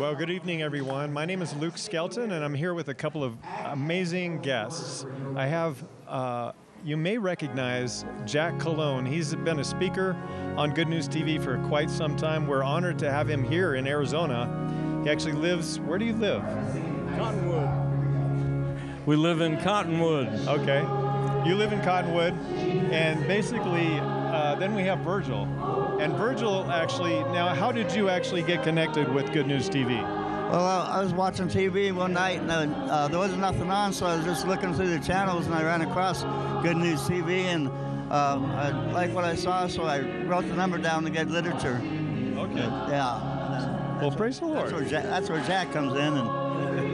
Well, good evening, everyone. My name is Luke Skelton, and I'm here with a couple of amazing guests. I have, you may recognize Jack Colon. He's been a speaker on Good News TV for quite some time. We're honored to have him here in Arizona. He actually lives, where do you live? Cottonwood. We live in Cottonwood. Okay. You live in Cottonwood, and basically, then we have Virgil. And Virgil, actually, now how did you actually get connected with Good News TV? Well, I was watching TV one night, and there wasn't nothing on, so I was just looking through the channels, and I ran across Good News TV, and I liked what I saw, so I wrote the number down to get literature. Okay. Yeah. Well, praise the Lord. That's where Jack comes in, and,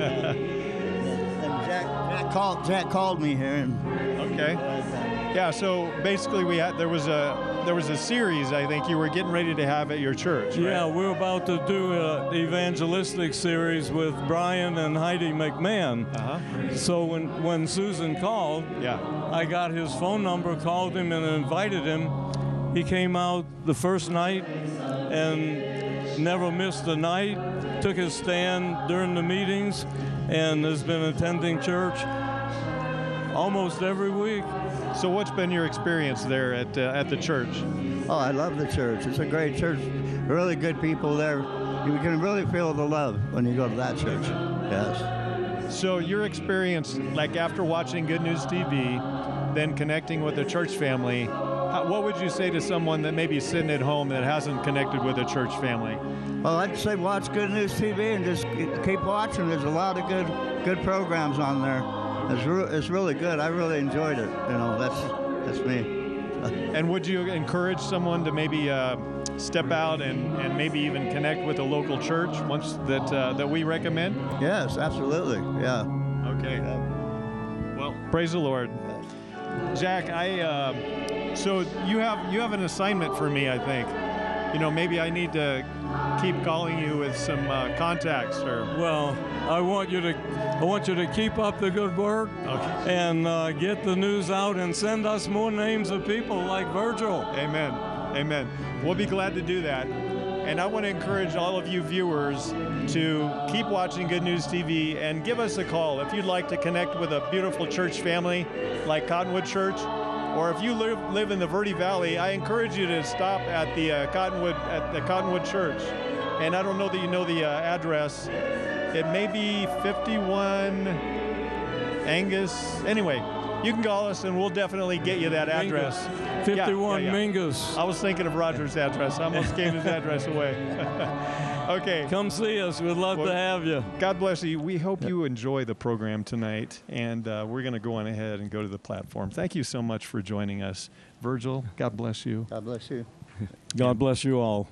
Jack called me here. And, okay. Yeah. So basically, there was a series I think you were getting ready to have at your church. Right? Yeah, we're about to do an evangelistic series with Brian and Heidi McMahon. Uh-huh. So when Susan called, yeah, I got his phone number, called him, and invited him. He came out the first night and never missed a night. Took his stand during the meetings, and has been attending church almost every week. So what's been your experience there at the church? Oh, I love the church. It's a great church. Really good people there. You can really feel the love when you go to that church. Yes. So your experience, like after watching Good News TV, then connecting with the church family, what would you say to someone that may be sitting at home that hasn't connected with a church family? Well, I'd say watch Good News TV and just keep watching. There's a lot of good programs on there. It's really good. I really enjoyed it. You know, that's me. And would you encourage someone to maybe step out and maybe even connect with a local church once that we recommend? Yes, absolutely. Yeah. Okay. Well, praise the Lord. Jack, so you have an assignment for me, I think. You know, maybe I need to keep calling you with some contacts or. Well, I want you to keep up the good work, okay, and get the news out and send us more names of people like Virgil. Amen. Amen. We'll be glad to do that. And I want to encourage all of you viewers to keep watching Good News TV and give us a call if you'd like to connect with a beautiful church family like Cottonwood Church. Or if you live in the Verde Valley, I encourage you to stop at the Cottonwood Church. And I don't know that you know the address. It may be 51 Angus. Anyway, you can call us and we'll definitely get you that address. 51 Mingus. I was thinking of Roger's address. I almost gave his address away. Okay. Come see us. We'd love to have you. God bless you. We hope you enjoy the program tonight, and we're going to go on ahead and go to the platform. Thank you so much for joining us. Virgil, God bless you. God bless you. God bless you all.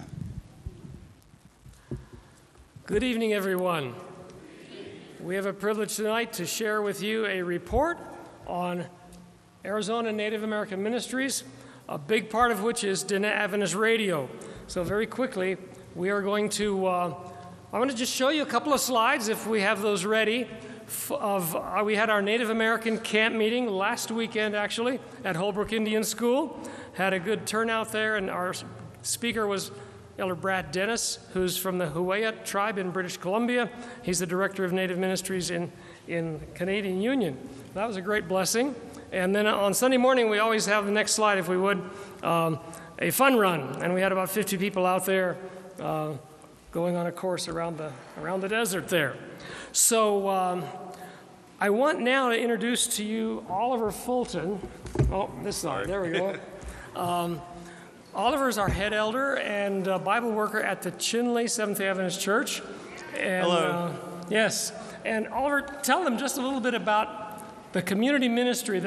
Good evening, everyone. We have a privilege tonight to share with you a report on Arizona Native American Ministries, a big part of which is Dena Adventist Radio. So very quickly, we are going to, I want to just show you a couple of slides, if we have those ready. We had our Native American camp meeting last weekend, actually, at Holbrook Indian School. Had a good turnout there, and our speaker was Elder Brad Dennis, who's from the Huaya tribe in British Columbia. He's the director of Native Ministries in Canadian Union. That was a great blessing. And then on Sunday morning, we always have the next slide, if we would, a fun run. And we had about 50 people out there going on a course around the desert there. So I want now to introduce to you Oliver Fulton. Oh, this side, there we go. Oliver's our head elder and Bible worker at the Chinle Seventh-day Adventist Church. And, hello. Yes. And Oliver, tell them just a little bit about the community ministry